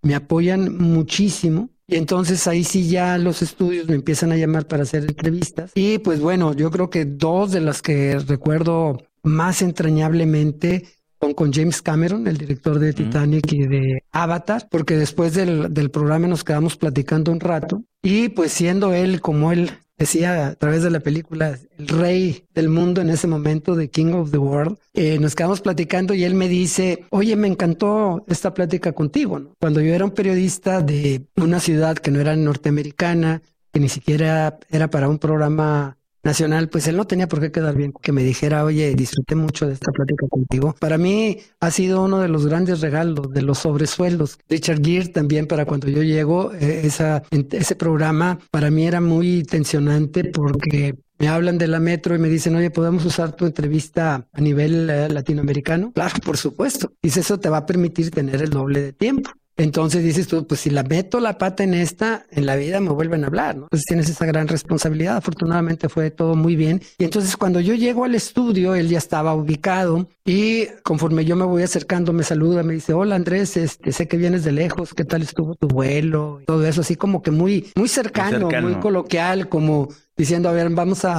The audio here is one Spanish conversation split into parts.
me apoyan muchísimo. Y entonces ahí sí ya los estudios me empiezan a llamar para hacer entrevistas. Y pues bueno, yo creo que dos de las que recuerdo más entrañablemente son con James Cameron, el director de Titanic y de Avatar, porque después del programa nos quedamos platicando un rato y pues siendo él, como él decía a través de la película, el rey del mundo en ese momento, The King of the World, nos quedamos platicando y él me dice, oye, me encantó esta plática contigo, ¿no? Cuando yo era un periodista de una ciudad que no era norteamericana, que ni siquiera era para un programa nacional, pues él no tenía por qué quedar bien que me dijera, oye, disfruté mucho de esta plática contigo. Para mí ha sido uno de los grandes regalos, de los sobresueldos. Richard Gere también, para cuando yo llego, ese programa para mí era muy tensionante porque me hablan de la Metro y me dicen, oye, ¿podemos usar tu entrevista a nivel latinoamericano? Claro, por supuesto. Dice, eso te va a permitir tener el doble de tiempo. Entonces dices tú, pues si la meto la pata en esta, en la vida me vuelven a hablar, ¿no? Entonces tienes esa gran responsabilidad. Afortunadamente fue todo muy bien. Y entonces cuando yo llego al estudio, él ya estaba ubicado y conforme yo me voy acercando, me saluda, me dice, hola Andrés, sé que vienes de lejos, ¿qué tal estuvo tu vuelo? Y todo eso, así como que muy cercano, muy coloquial, como diciendo, a ver,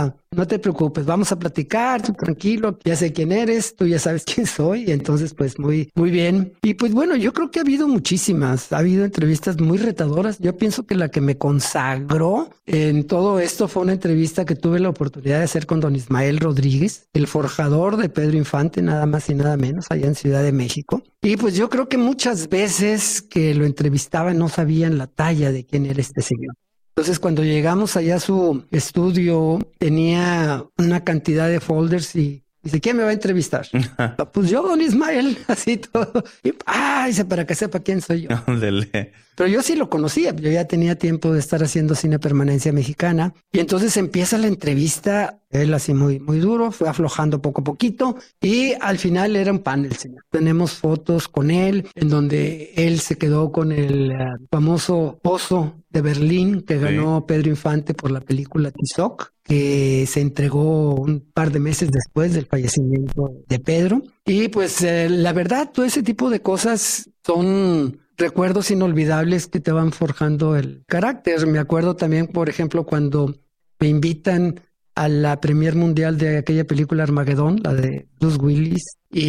no te preocupes, vamos a platicar, tú tranquilo, ya sé quién eres, tú ya sabes quién soy, y entonces pues muy bien. Y pues bueno, yo creo que ha habido muchísimas, ha habido entrevistas muy retadoras. Yo pienso que la que me consagró en todo esto fue una entrevista que tuve la oportunidad de hacer con don Ismael Rodríguez, el forjador de Pedro Infante, nada más y nada menos, allá en Ciudad de México. Y pues yo creo que muchas veces que lo entrevistaba no sabían la talla de quién era este señor. Entonces, cuando llegamos allá a su estudio, tenía una cantidad de folders y dice, ¿quién me va a entrevistar? Pues yo, don Ismael, así todo. Y, dice, para que sepa quién soy yo. Pero yo sí lo conocía, yo ya tenía tiempo de estar haciendo cine permanencia mexicana. Y entonces empieza la entrevista, él así muy duro, fue aflojando poco a poquito y al final era un panel, señor. Tenemos fotos con él en donde él se quedó con el famoso oso de Berlín que ganó Pedro Infante por la película Tizoc, que se entregó un par de meses después del fallecimiento de Pedro. Y pues la verdad, todo ese tipo de cosas son recuerdos inolvidables que te van forjando el carácter. Me acuerdo también, por ejemplo, cuando me invitan a la premier mundial de aquella película Armagedón, la de Bruce Willis,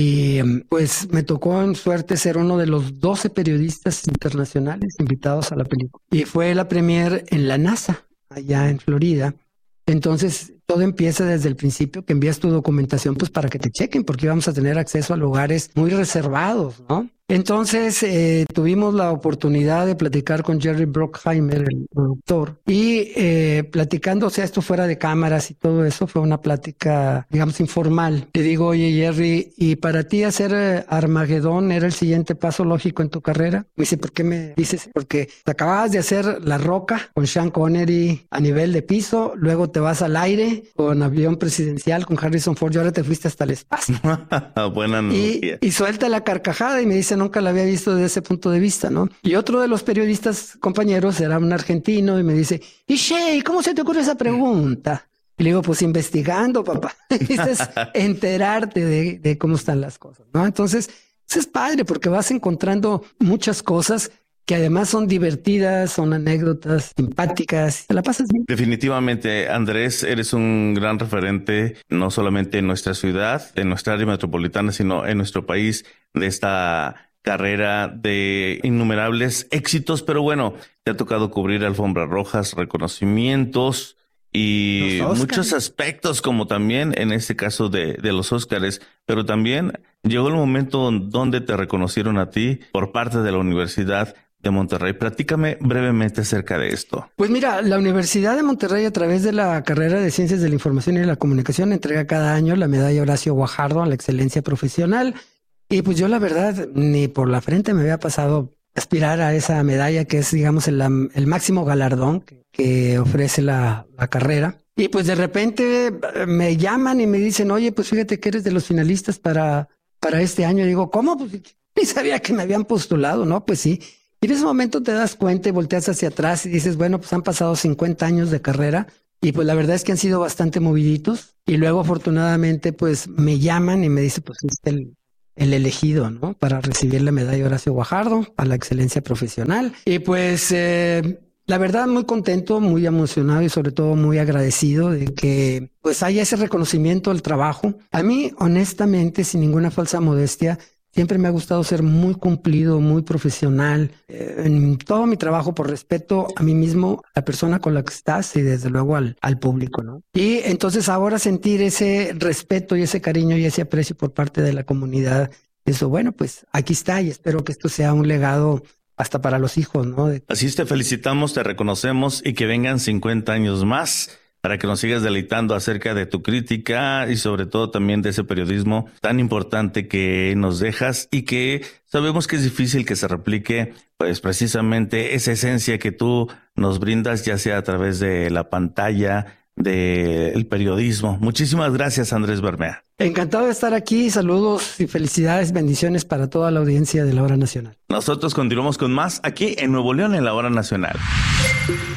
y pues me tocó en suerte ser uno de los 12 periodistas internacionales invitados a la película. Y fue la premier en la NASA, allá en Florida. Entonces, todo empieza desde el principio, que envías tu documentación pues para que te chequen, porque íbamos a tener acceso a lugares muy reservados, ¿no? Entonces, tuvimos la oportunidad de platicar con Jerry Bruckheimer, el productor, y platicando, o sea, esto fuera de cámaras y todo eso, fue una plática, digamos, informal. Le digo, oye, Jerry, ¿y para ti hacer Armagedón era el siguiente paso lógico en tu carrera? Me dice, ¿por qué me dices? Porque te acababas de hacer La Roca con Sean Connery a nivel de piso, luego te vas al aire con avión presidencial con Harrison Ford y ahora te fuiste hasta el espacio. Buena analogía. Y suelta la carcajada y me dice, nunca la había visto desde ese punto de vista, ¿no? Y otro de los periodistas compañeros era un argentino y me dice, ¿y Shea, cómo se te ocurre esa pregunta? Y le digo, pues investigando, papá. Dices, enterarte de cómo están las cosas, ¿no? Entonces, eso es padre porque vas encontrando muchas cosas que además son divertidas, son anécdotas simpáticas, te la pasas bien. Definitivamente, Andrés, eres un gran referente, no solamente en nuestra ciudad, en nuestra área metropolitana, sino en nuestro país, de esta carrera de innumerables éxitos. Pero bueno, te ha tocado cubrir alfombras rojas, reconocimientos y muchos aspectos, como también en este caso de los Óscares. Pero también llegó el momento donde te reconocieron a ti por parte de la Universidad de Monterrey. Platícame brevemente acerca de esto. Pues mira, la Universidad de Monterrey, a través de la carrera de Ciencias de la Información y la Comunicación, entrega cada año la medalla Horacio Guajardo a la excelencia profesional. Y pues yo la verdad, ni por la frente me había pasado aspirar a esa medalla, que es, digamos, el máximo galardón que ofrece la carrera. Y pues de repente me llaman y me dicen, oye, pues fíjate que eres de los finalistas para este año. Y digo, ¿cómo? Pues ni sabía que me habían postulado, ¿no? Pues sí. Y en ese momento te das cuenta y volteas hacia atrás y dices, bueno, pues han pasado 50 años de carrera y pues la verdad es que han sido bastante moviditos. Y luego afortunadamente pues me llaman y me dicen, pues es el elegido, ¿no? Para recibir la medalla Horacio Guajardo a la excelencia profesional. Y pues la verdad muy contento, muy emocionado y sobre todo muy agradecido de que pues haya ese reconocimiento al trabajo. A mí, honestamente, sin ninguna falsa modestia, siempre me ha gustado ser muy cumplido, muy profesional en todo mi trabajo por respeto a mí mismo, a la persona con la que estás y desde luego al público, ¿no? Y entonces ahora sentir ese respeto y ese cariño y ese aprecio por parte de la comunidad, eso, bueno, pues aquí está y espero que esto sea un legado hasta para los hijos, ¿no? Así es, te felicitamos, te reconocemos y que vengan 50 años más para que nos sigas deleitando acerca de tu crítica y sobre todo también de ese periodismo tan importante que nos dejas y que sabemos que es difícil que se replique, pues precisamente esa esencia que tú nos brindas, ya sea a través de la pantalla, del periodismo. Muchísimas gracias, Andrés Bermea. Encantado de estar aquí. Saludos y felicidades, bendiciones para toda la audiencia de La Hora Nacional. Nosotros continuamos con más aquí en Nuevo León en La Hora Nacional.